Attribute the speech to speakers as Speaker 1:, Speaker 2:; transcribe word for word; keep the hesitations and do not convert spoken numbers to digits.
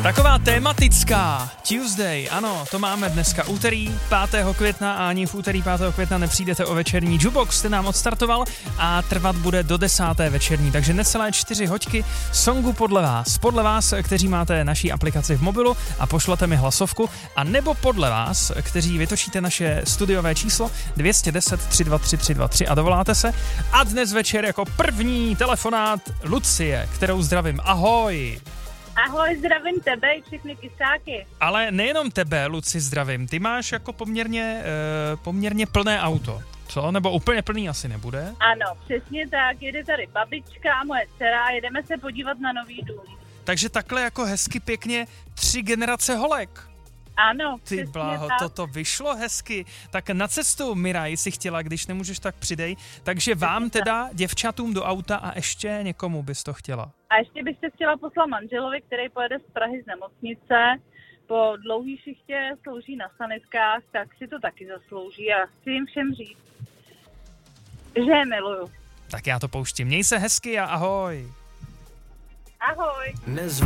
Speaker 1: Taková tématická Tuesday, ano, to máme dneska úterý pátého května a ani v úterý pátého května nepřijdete o večerní jukebox, jste nám odstartoval a trvat bude do desáté večerní, takže necelé čtyři hoďky songu podle vás. Podle vás, kteří máte naší aplikaci v mobilu a pošlete mi hlasovku, a nebo podle vás, kteří vytočíte naše studiové číslo dvě stě deset tři dva tři tři dva tři a dovoláte se. A dnes večer jako první telefonát Lucie, kterou zdravím. Ahoj!
Speaker 2: Ahoj, zdravím tebe i všechny kysáky.
Speaker 1: Ale nejenom tebe, Luci, zdravím. Ty máš jako poměrně, e, poměrně plné auto, co? Nebo úplně plný asi nebude?
Speaker 2: Ano, přesně tak. Jede tady babička a moje dcera a jedeme se podívat na nový dům.
Speaker 1: Takže takhle jako hezky pěkně tři generace holek.
Speaker 2: Ano,
Speaker 1: Ty
Speaker 2: přesně
Speaker 1: bláho,
Speaker 2: tak.
Speaker 1: toto vyšlo hezky. Tak na cestu, Miraj, si chtěla, když nemůžeš, tak přidej. Takže vám teda, děvčatům do auta a ještě někomu bys to chtěla.
Speaker 2: A ještě bych se chtěla poslat manželovi, který pojede z Prahy z nemocnice. Po dlouhý šichtě slouží na sanitkách, tak si to taky zaslouží a chci jim všem říct, že je miluju.
Speaker 1: Tak já to pouštím. Měj se hezky a ahoj.
Speaker 2: Ahoj.
Speaker 3: Dnes